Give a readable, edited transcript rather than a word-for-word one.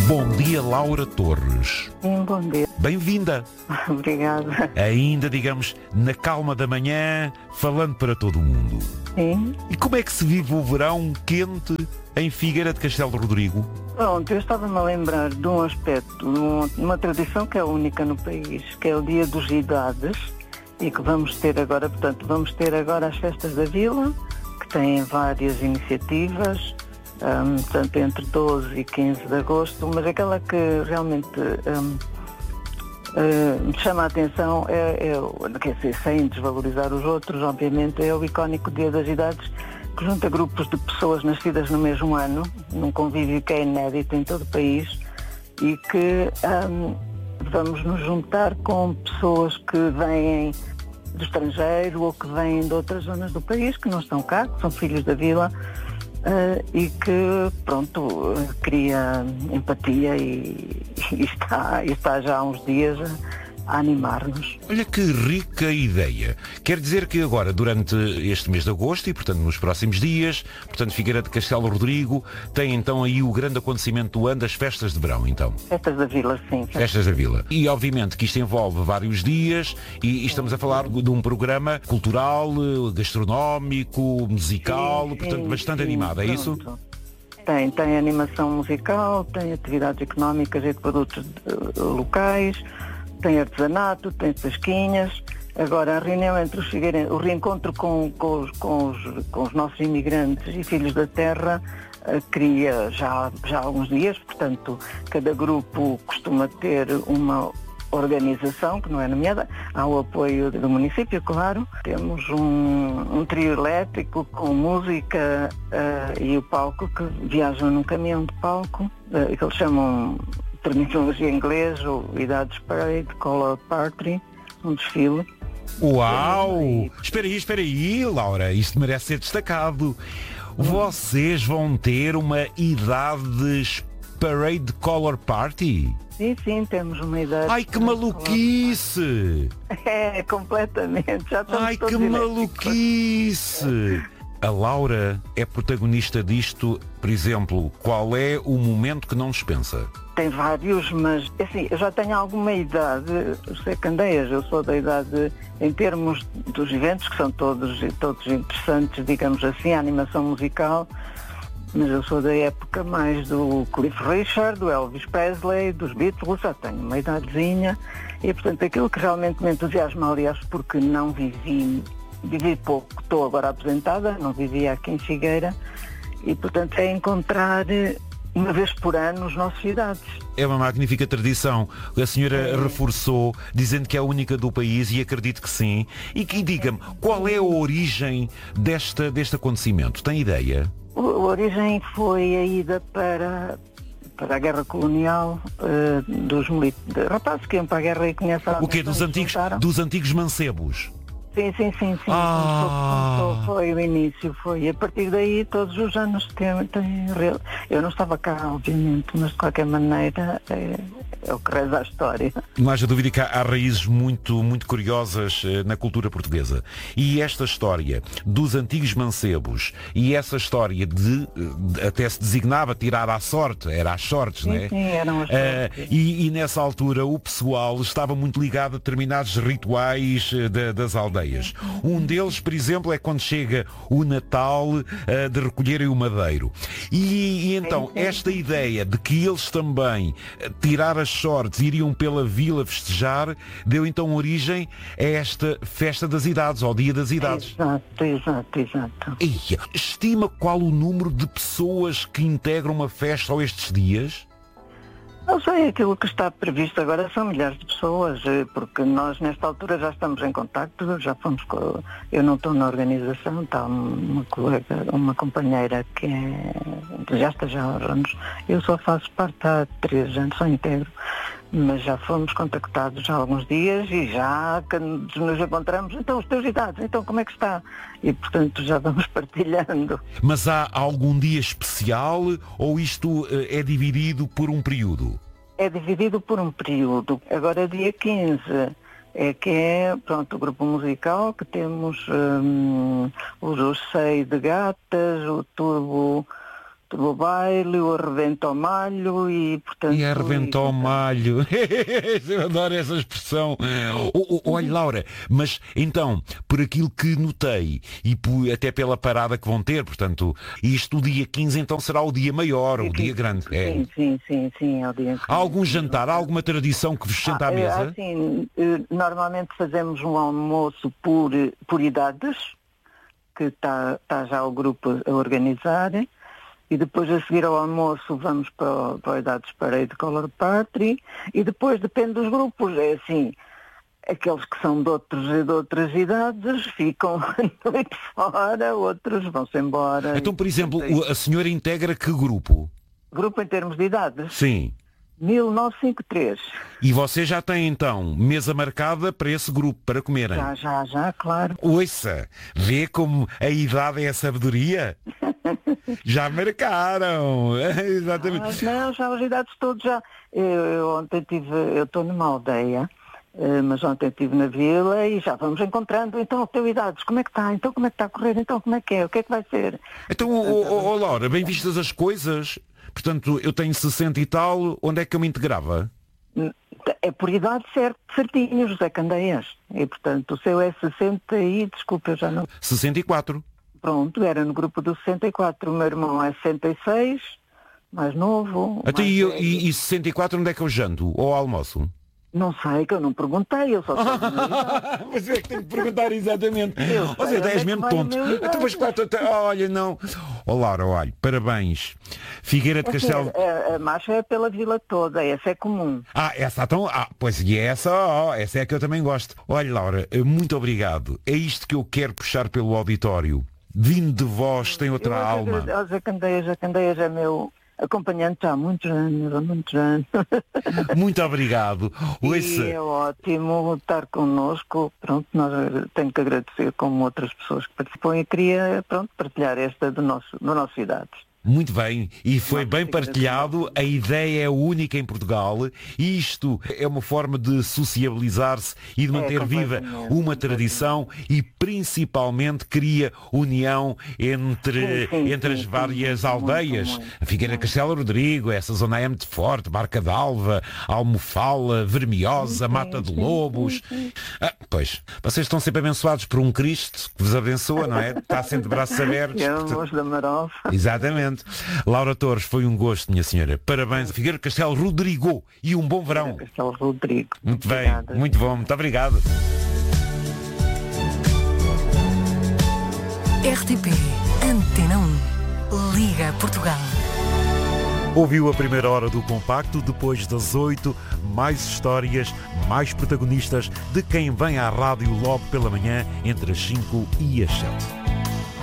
Bom dia, Laura Torres. Sim, bom dia. Bem-vinda. Obrigada. Ainda, digamos, na calma da manhã, falando para todo o mundo. Sim. E como é que se vive o verão quente em Figueira de Castelo de Rodrigo? Pronto, eu estava-me a lembrar de um aspecto, de uma tradição que é única no país, que é o Dia dos Idades, e que vamos ter agora, portanto, vamos ter agora as festas da Vila, que têm várias iniciativas, portanto, entre 12 e 15 de agosto, mas aquela que realmente me chama a atenção quer dizer, sem desvalorizar os outros, obviamente, é o icónico Dia das Idades, que junta grupos de pessoas nascidas no mesmo ano, num convívio que é inédito em todo o país, e que vamos nos juntar com pessoas que vêm do estrangeiro ou que vêm de outras zonas do país, que não estão cá, que são filhos da vila, e que, pronto, cria empatia e está já há uns dias a animar-nos. Olha que rica ideia. Quer dizer que agora, durante este mês de agosto e, portanto, nos próximos dias, portanto, Figueira de Castelo de Rodrigo tem então aí o grande acontecimento do ano, as festas de verão, então. Festas da Vila, sim. Festas da Vila. E, obviamente, que isto envolve vários dias e estamos a falar de um programa cultural, gastronómico, musical, sim, portanto, bastante sim, animado, é isso? Tem animação musical, tem atividades económicas e de produtos locais, tem artesanato, tem pesquinhas. Agora, a reunião entre os figueirenses, o reencontro com os nossos imigrantes e filhos da terra, cria já há alguns dias, portanto, cada grupo costuma ter uma organização, que não é nomeada, há o apoio do município, claro. Temos um trio elétrico com música e o palco, que viajam num caminhão de palco, que eles chamam, terminologia em inglês, o Idades Parade, Color Party, um desfile. Uau! Espera aí, Laura, isto merece ser destacado. Vocês vão ter uma Idades Parade Color Party? Sim, temos uma idade. Ai, que maluquice! É, completamente. Já estamos Ai, todos que elétricos. Maluquice! A Laura é protagonista disto, por exemplo, qual é o momento que não dispensa? Tem vários, mas assim, eu já tenho alguma idade, sei candeias, eu sou da idade, em termos dos eventos, que são todos interessantes, digamos assim, a animação musical, mas eu sou da época mais do Cliff Richard, do Elvis Presley, dos Beatles, já tenho uma idadezinha, e portanto aquilo que realmente me entusiasma, aliás, porque não vivi pouco, estou agora aposentada, não vivia aqui em Figueira, e portanto é encontrar uma vez por ano os nossos idades. É uma magnífica tradição. A senhora reforçou, dizendo que é a única do país, e acredito que sim. E diga-me, qual é a origem deste acontecimento? Tem ideia? A origem foi a ida para a guerra colonial dos rapazes que iam para a guerra e conhecem O quê? Dos antigos mancebos? Sim. Foi o início, foi. A partir daí, todos os anos eu não estava cá, obviamente, mas de qualquer maneira é o que reza a história. Não haja dúvida que há raízes muito, muito curiosas na cultura portuguesa. E esta história dos antigos mancebos e essa história de até se designava tirar à sorte, era às sortes, não é? Sim, eram as sortes. E nessa altura o pessoal estava muito ligado a determinados rituais das aldeias. Um deles, por exemplo, é quando chega o Natal de recolherem o madeiro. E então, esta ideia de que eles também tirar as sortes iriam pela vila festejar, deu então origem a esta festa das idades, ao Dia das Idades. Exato. E estima qual o número de pessoas que integram uma festa ou estes dias? Não sei, aquilo que está previsto agora são milhares de pessoas, porque nós nesta altura já estamos em contacto, já fomos eu não estou na organização, está uma colega, uma companheira que já está já há anos, eu só faço parte há 3 anos, só integro, mas já fomos contactados há alguns dias e já que nos encontramos, então os teus idades, então como é que está? E portanto já vamos partilhando. Mas há algum dia especial ou isto é dividido por um período? É dividido por um período. Agora dia 15 pronto, o grupo musical, que temos o Sei de Gatas, o Turbo Festa do Baile, o Arrebento ao Malho e, portanto... E arrebenta ao malho. Eu adoro essa expressão. Olha, Laura, mas então, por aquilo que notei e até pela parada que vão ter, portanto, isto o dia 15 então será o dia maior, o dia grande. Sim, é o dia. Há algum jantar, há alguma tradição que vos senta à mesa? Assim, normalmente fazemos um almoço por idades, que está já o grupo a organizar, e depois a seguir ao almoço vamos para o Idades Parade Color Party, e depois depende dos grupos, é assim, aqueles que são de outras idades ficam a noite fora, outros vão-se embora. Então, por exemplo, a senhora integra que grupo? Grupo em termos de idades? Sim. 1953. E você já tem então mesa marcada para esse grupo, para comerem? Já, claro. Ouça, vê como a idade é a sabedoria? Já marcaram. Exatamente. Não, já as idades todas já. Eu estou numa aldeia, mas ontem estive na vila e já vamos encontrando. Então, teu idades, como é que está? Então, como é que está a correr? Então, como é que é? O que é que vai ser? Então, Laura, bem vistas as coisas. Portanto, eu tenho 60 e tal, onde é que eu me integrava? É por idade certinho, José Candeias. E, portanto, o seu é 60 e, desculpa, eu já não... 64. Pronto, era no grupo do 64. O meu irmão é 66, mais novo. Até e 64 onde é que eu janto? Ou almoço? Não sei, que eu não perguntei, eu só sei. Mas é que tenho que perguntar exatamente. Ou seja, és mesmo tonto. Então, mas claro, olha, não. Laura, olha, parabéns. Figueira de Castelo. A marcha é pela vila toda, essa é comum. Essa então. Pois e essa é a que eu também gosto. Olha, Laura, muito obrigado. É isto que eu quero puxar pelo auditório. Vindo de vós tem outra alma. A Candeias é meu acompanhante há muitos anos. Muito obrigado. E é ótimo estar connosco. Pronto, nós tenho que agradecer como outras pessoas que participam e queria, partilhar esta do nosso Idades. Muito bem, e foi bem partilhado, a ideia é única em Portugal, e isto é uma forma de sociabilizar-se e de manter viva uma tradição e principalmente cria união entre as várias aldeias. A Figueira de Castelo Rodrigo, essa zona é muito forte, Barca d'Alva, Almofala, Vermiosa, Mata de Lobos. Pois, vocês estão sempre abençoados por um Cristo que vos abençoa, não é? Está sempre de braços abertos. É o moço da Marofa. Exatamente. Laura Torres, foi um gosto, minha senhora. Parabéns. Figueira Castelo Rodrigo e um bom verão. Castelo Rodrigo. Muito bem, muito bom. Muito obrigado. RTP Antena 1. Liga Portugal. Ouviu a primeira hora do compacto, depois das 8, mais histórias, mais protagonistas de quem vem à rádio logo pela manhã, entre as 5 e as 7.